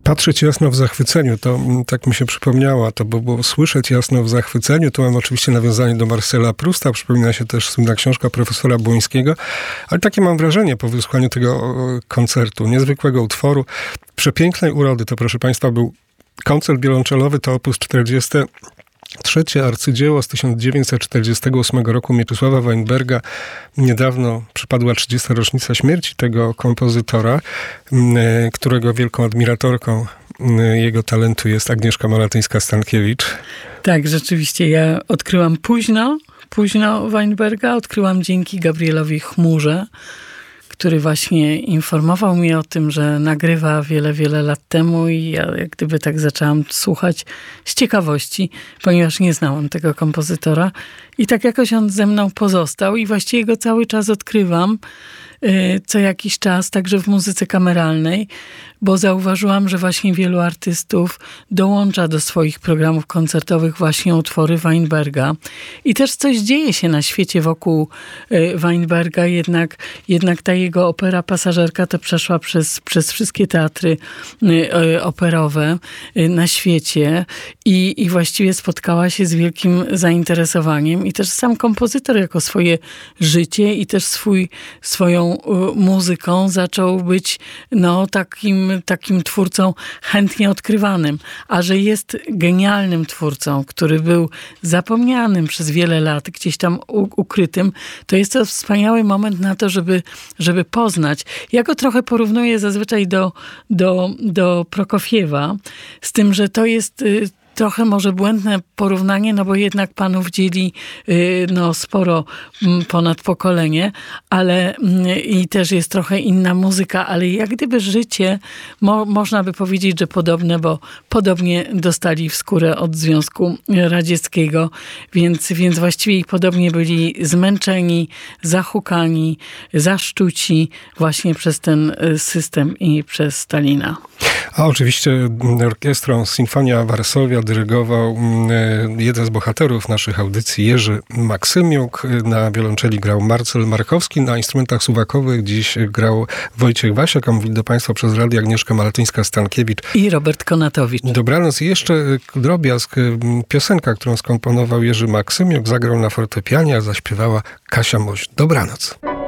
Patrzeć jasno w zachwyceniu, to tak mi się przypomniało, to było słyszeć jasno w zachwyceniu. Tu mam oczywiście nawiązanie do Marcela Prousta, przypomina się też słynna książka profesora Błońskiego, ale takie mam wrażenie po wysłuchaniu tego koncertu, niezwykłego utworu, przepięknej urody. To, proszę Państwa, był koncert wiolonczelowy, to opus 40. Trzecie arcydzieło z 1948 roku Mieczysława Weinberga. Niedawno przypadła 30. rocznica śmierci tego kompozytora, którego wielką admiratorką jego talentu jest Agnieszka Malatyńska-Stankiewicz. Tak, rzeczywiście. Ja odkryłam późno Weinberga. Odkryłam dzięki Gabrielowi Chmurze, który właśnie informował mnie o tym, że nagrywa wiele lat temu i ja jak gdyby tak zaczęłam słuchać z ciekawości, ponieważ nie znałam tego kompozytora i tak jakoś on ze mną pozostał i właściwie go cały czas odkrywam co jakiś czas, także w muzyce kameralnej, bo zauważyłam, że właśnie wielu artystów dołącza do swoich programów koncertowych właśnie utwory Weinberga. I też coś dzieje się na świecie wokół Weinberga, jednak ta jego opera Pasażerka to przeszła przez wszystkie teatry operowe na świecie i właściwie spotkała się z wielkim zainteresowaniem i też sam kompozytor jako swoje życie i też swoją muzyką zaczął być takim twórcą chętnie odkrywanym. A że jest genialnym twórcą, który był zapomnianym przez wiele lat, gdzieś tam ukrytym, to jest to wspaniały moment na to, żeby poznać. Ja go trochę porównuję zazwyczaj do Prokofiewa, z tym, że to jest trochę może błędne porównanie, no bo jednak panów dzieli sporo ponad pokolenie, ale i też jest trochę inna muzyka, ale jak gdyby życie, można by powiedzieć, że podobne, bo podobnie dostali w skórę od Związku Radzieckiego, więc właściwie i podobnie byli zmęczeni, zahukani, zaszczuci właśnie przez ten system i przez Stalina. A oczywiście orkiestrą Sinfonia Varsovia dyrygował jeden z bohaterów naszych audycji, Jerzy Maksymiuk. Na wiolonczeli grał Marcel Markowski, na instrumentach suwakowych dziś grał Wojciech Wasiak, a mówi do Państwa przez radio Agnieszka Malatyńska-Stankiewicz. I Robert Konatowicz. Dobranoc. I jeszcze drobiazg, piosenka, którą skomponował Jerzy Maksymiuk, zagrał na fortepianie, a zaśpiewała Kasia Moś. Dobranoc.